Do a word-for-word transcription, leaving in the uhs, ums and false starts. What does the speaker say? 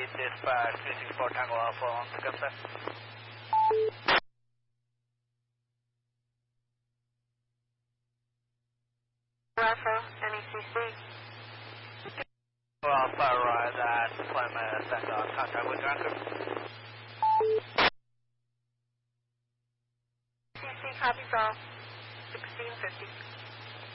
dispatch, three six four Tango Alpha on the gun set. Alpha, N E C C. Alpha, right at deployment, stand on contact with Ranker. C C copies all, sixteen fifty.